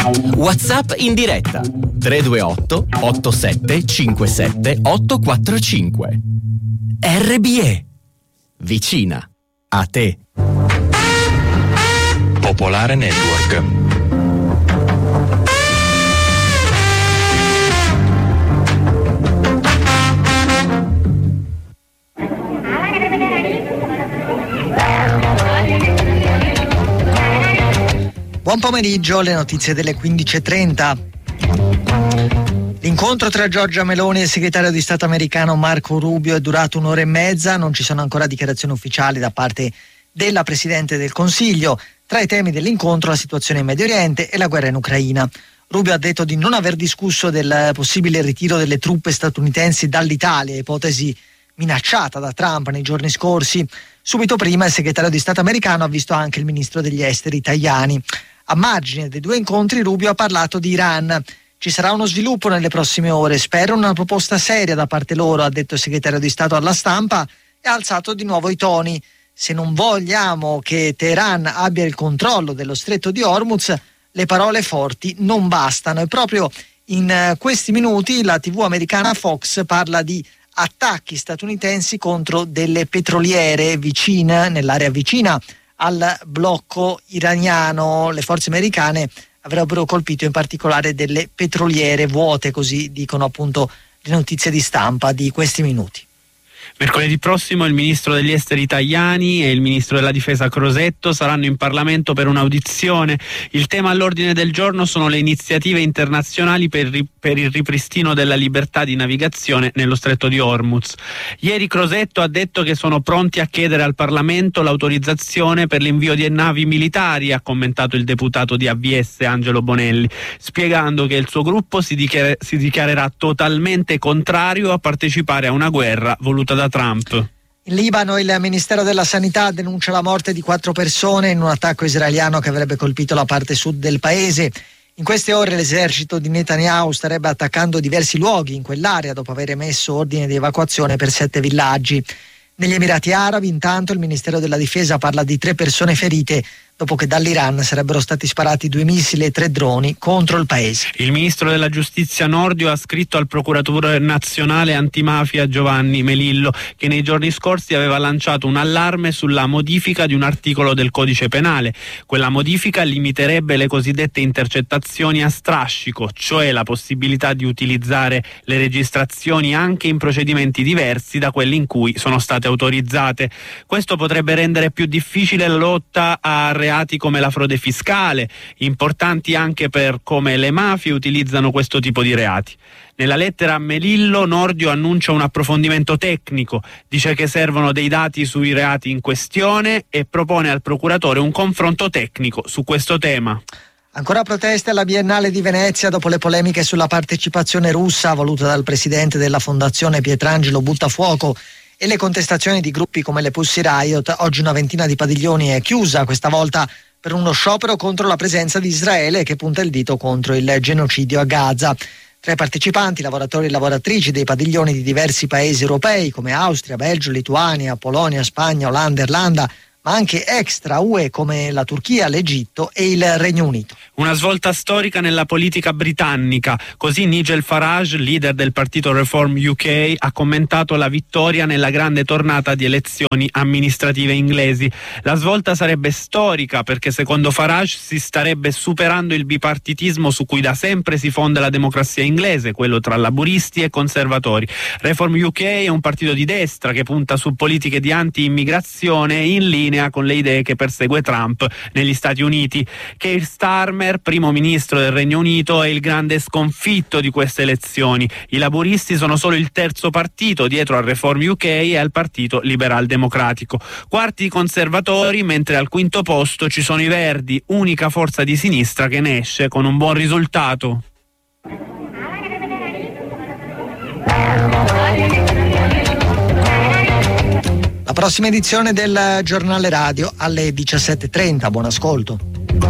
WhatsApp in diretta 328 87 57 845. RBE, vicina a te. Popolare Network. Buon pomeriggio, le notizie delle 15:30. L'incontro tra Giorgia Meloni e il segretario di Stato americano Marco Rubio è durato un'ora e mezza, non ci sono ancora dichiarazioni ufficiali da parte della Presidente del Consiglio. Tra i temi dell'incontro la situazione in Medio Oriente e la guerra in Ucraina. Rubio ha detto di non aver discusso del possibile ritiro delle truppe statunitensi dall'Italia, ipotesi minacciata da Trump nei giorni scorsi. Subito prima il segretario di Stato americano ha visto anche il ministro degli esteri Tajani. A margine dei due incontri Rubio ha parlato di Iran. Ci sarà uno sviluppo nelle prossime ore, spero una proposta seria da parte loro, ha detto il segretario di Stato alla stampa e ha alzato di nuovo i toni. Se non vogliamo che Teheran abbia il controllo dello stretto di Hormuz, le parole forti non bastano. E proprio in questi minuti la TV americana Fox parla di attacchi statunitensi contro delle petroliere vicine, nell'area vicina al blocco iraniano. Le forze americane avrebbero colpito in particolare delle petroliere vuote, così dicono appunto le notizie di stampa di questi minuti. Mercoledì prossimo il ministro degli esteri Tajani e il ministro della difesa Crosetto saranno in Parlamento per un'audizione. Il tema all'ordine del giorno sono le iniziative internazionali per il ripristino della libertà di navigazione nello stretto di Hormuz. Ieri Crosetto ha detto che sono pronti a chiedere al Parlamento l'autorizzazione per l'invio di navi militari, ha commentato il deputato di AVS Angelo Bonelli, spiegando che il suo gruppo si dichiarerà totalmente contrario a partecipare a una guerra voluta da Trump. In Libano il Ministero della Sanità denuncia la morte di 4 persone in un attacco israeliano che avrebbe colpito la parte sud del paese. In queste ore l'esercito di Netanyahu starebbe attaccando diversi luoghi in quell'area dopo aver emesso ordine di evacuazione per 7 villaggi. Negli Emirati Arabi, intanto, il Ministero della Difesa parla di 3 persone ferite dopo che dall'Iran sarebbero stati sparati 2 missili e 3 droni contro il paese. Il ministro della Giustizia Nordio ha scritto al procuratore nazionale antimafia Giovanni Melillo, che nei giorni scorsi aveva lanciato un allarme sulla modifica di un articolo del codice penale. Quella modifica limiterebbe le cosiddette intercettazioni a strascico, cioè la possibilità di utilizzare le registrazioni anche in procedimenti diversi da quelli in cui sono state autorizzate. Questo potrebbe rendere più difficile la lotta a reati come la frode fiscale, importanti anche per come le mafie utilizzano questo tipo di reati. Nella lettera a Melillo, Nordio annuncia un approfondimento tecnico, dice che servono dei dati sui reati in questione e propone al procuratore un confronto tecnico su questo tema. Ancora proteste alla Biennale di Venezia dopo le polemiche sulla partecipazione russa voluta dal presidente della fondazione Pietrangelo Buttafuoco e le contestazioni di gruppi come le Pussy Riot. Oggi una ventina di padiglioni è chiusa, questa volta per uno sciopero contro la presenza di Israele che punta il dito contro il genocidio a Gaza. Tra i partecipanti, lavoratori e lavoratrici dei padiglioni di diversi paesi europei come Austria, Belgio, Lituania, Polonia, Spagna, Olanda, Irlanda, ma anche extra UE come la Turchia, l'Egitto e il Regno Unito. Una svolta storica nella politica britannica, così Nigel Farage, leader del partito Reform UK, ha commentato la vittoria nella grande tornata di elezioni amministrative inglesi. La svolta sarebbe storica perché secondo Farage si starebbe superando il bipartitismo su cui da sempre si fonda la democrazia inglese, quello tra laburisti e conservatori. Reform UK è un partito di destra che punta su politiche di anti-immigrazione in linea con le idee che persegue Trump negli Stati Uniti. Keir Starmer, primo ministro del Regno Unito, è il grande sconfitto di queste elezioni. I laburisti sono solo il terzo partito dietro al Reform UK e al partito Liberal Democratico. Quarti i conservatori, mentre al quinto posto ci sono i Verdi, unica forza di sinistra che ne esce con un buon risultato. La prossima edizione del giornale radio alle 17:30. Buon ascolto.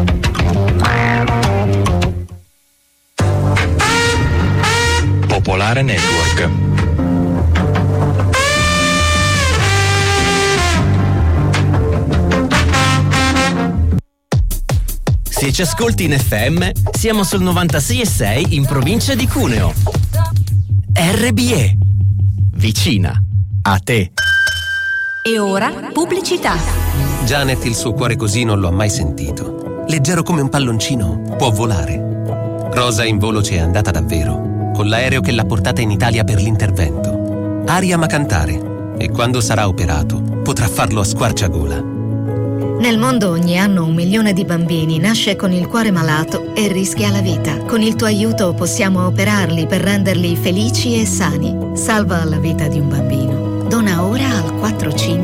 Popolare Network. Se ci ascolti in FM, siamo sul 96,6 in provincia di Cuneo. RBE. Vicina a te. E ora pubblicità. Janet il suo cuore così non lo ha mai sentito. Leggero come un palloncino, può volare. Rosa in volo ci è andata davvero, con l'aereo che l'ha portata in Italia per l'intervento. Aria ama cantare e quando sarà operato potrà farlo a squarciagola. Nel mondo ogni anno 1 milione di bambini nasce con il cuore malato e rischia la vita. Con il tuo aiuto possiamo operarli per renderli felici e sani. Salva la vita di un bambino. Dona ora al 45